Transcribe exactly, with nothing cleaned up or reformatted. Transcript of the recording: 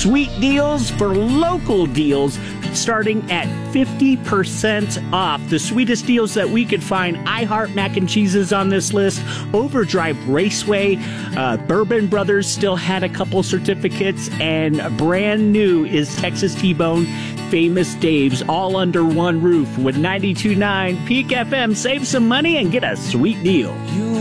sweet deals for local deals starting at fifty percent off. The sweetest deals that we could find. I Heart Mac and Cheese is on this list. Overdrive Raceway. Uh, Bourbon Brothers still had a couple certificates. And brand new is Texas T-Bone, Famous Dave's, all under one roof with ninety-two point nine Peak F M. Save some money and get a sweet deal.